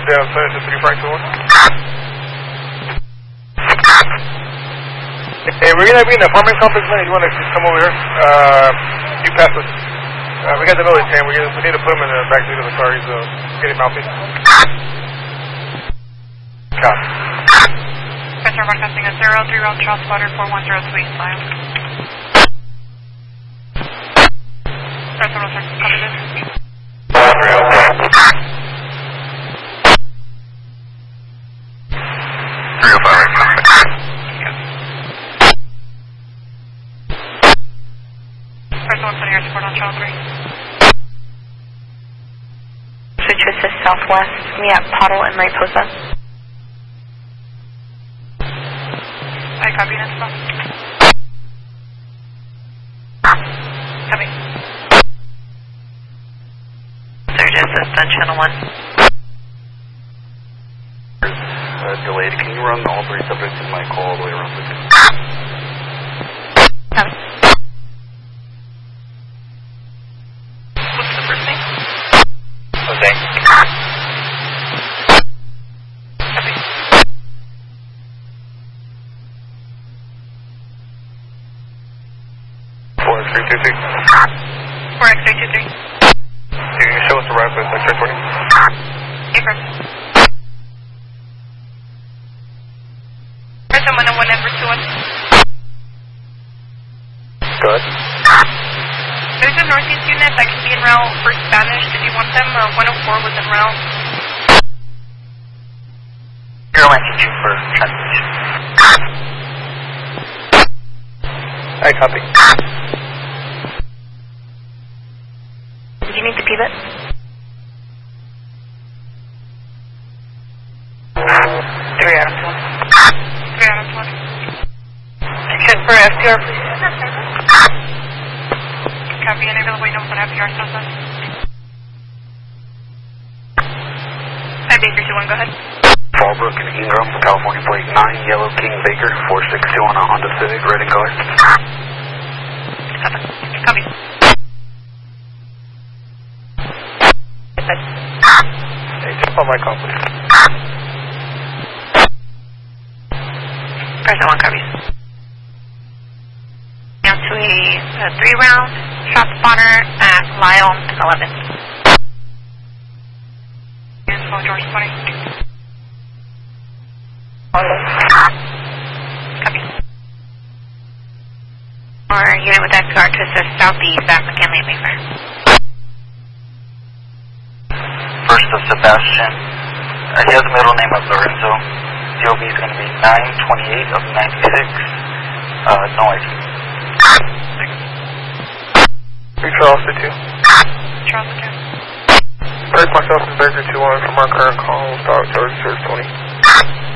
down, send it to 3 Frank 21. Hey, we're gonna be in the apartment complex, man. You wanna just come over here? You pass us. We got the military, we need to put him in the back seat of the car. He's getting mouthy. Copy. Pressure broadcasting at 03 route, Charles Spotter 410 Sweet Smile. Pressure broadcasting, copy this. Switch assist southwest, me at Pottle and Mariposa. I copy that spot. Copy. Surge assist on channel 1. Delayed. Can you run all 3 subjects in my call all the way around the two? Copy. What's the first name? Jose. Copy. Four X323. 4X323. Can you show us the right with X-ray 20? Affirm. Pressure 101 number 21. Go ahead. There's a northeast unit that can be en route for Spanish. Did you want them? 104 was en route. Airline engine for transmission. I copy. Did you need the pivot? 3 out of 20. 3 out of 20. Check for FTR, please. Copy, any available number for FTR Southwest. Hi, Baker 21, go ahead. Fallbrook and Ingram, California plate 9, Yellow King Baker, 462 on a Honda Civic, red in color. Copy. Hey, jump on my call, please. Pressure 1 copies. Down to a 3-round shot spotter at Lyle and 11. And so George 20. Copy. Or unit with XR to assist southeast at McKinley and Mayfair. First of Sebastian. He has a middle name of Lorenzo. COB is going to be 928 of 96. No ID. Charleston 2. Charleston 2. Break myself and Baker 21 from our current call. Start George 20.